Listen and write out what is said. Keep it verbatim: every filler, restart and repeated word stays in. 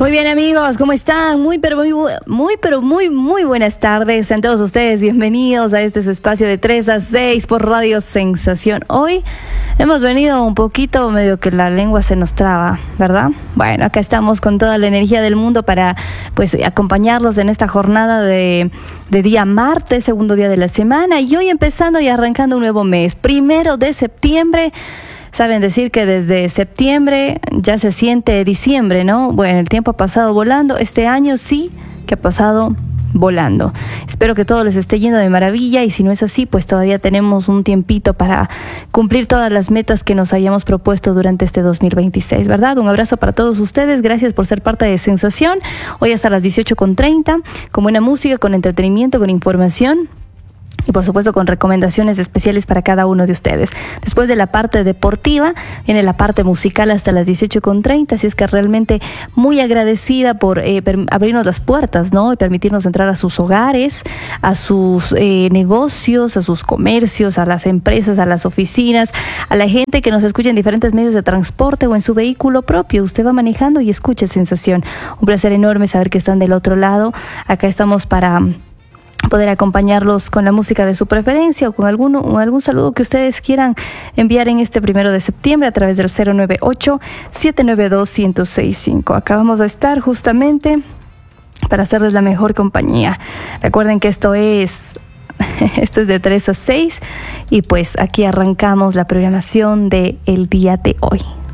Muy bien, amigos, ¿cómo están? Muy pero muy bu- muy pero muy muy buenas tardes. Sean todos ustedes bienvenidos a este su espacio de tres a seis por Radio Sensación. Hoy hemos venido un poquito medio que la lengua se nos traba, ¿verdad? Bueno, acá estamos con toda la energía del mundo para pues acompañarlos en esta jornada de, de día martes, segundo día de la semana, y hoy empezando y arrancando un nuevo mes, primero de septiembre. Saben decir que desde septiembre ya se siente diciembre, ¿no? Bueno, el tiempo ha pasado volando. Este año sí que ha pasado volando. Espero que todo les esté yendo de maravilla, y si no es así, pues todavía tenemos un tiempito para cumplir todas las metas que nos hayamos propuesto durante este dos mil veintiséis, ¿verdad? Un abrazo para todos ustedes. Gracias por ser parte de Sensación. Hoy hasta las dieciocho con treinta, con buena música, con entretenimiento, con información. Y por supuesto con recomendaciones especiales para cada uno de ustedes. Después de la parte deportiva, viene la parte musical hasta las dieciocho con treinta, así es que realmente muy agradecida por eh, per- abrirnos las puertas, ¿no? Y permitirnos entrar a sus hogares, a sus eh, negocios, a sus comercios, a las empresas, a las oficinas, a la gente que nos escucha en diferentes medios de transporte o en su vehículo propio. Usted va manejando y escucha Sensación. Un placer enorme saber que están del otro lado. Acá estamos para poder acompañarlos con la música de su preferencia o con algún, o algún saludo que ustedes quieran enviar en este primero de septiembre a través del cero nueve ocho, siete nueve dos, uno cero seis cinco. Acá vamos a estar justamente para hacerles la mejor compañía. Recuerden que esto es, esto es de tres a seis, y pues aquí arrancamos la programación del día de hoy.